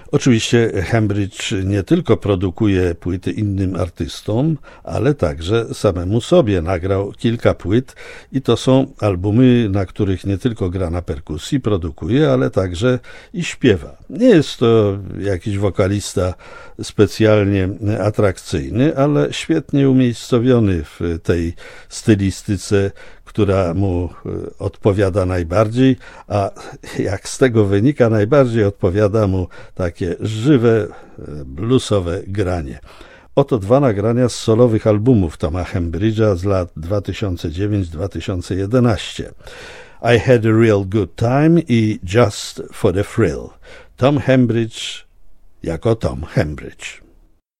Oczywiście Hambridge nie tylko produkuje płyty innym artystom, ale także samemu sobie nagrał kilka płyt i to są albumy, na których nie tylko gra na perkusji, produkuje, ale także i śpiewa. Nie jest to jakiś wokalista specjalnie atrakcyjny, ale świetnie umiejscowiony w tej stylistyce, która mu odpowiada najbardziej, a jak z tego wynika, najbardziej odpowiada mu takie żywe, bluesowe granie. Oto dwa nagrania z solowych albumów Toma Hambridge'a z lat 2009-2011. I Had a Real Good Time i Just for the Thrill. Tom Hambridge jako Tom Hambridge.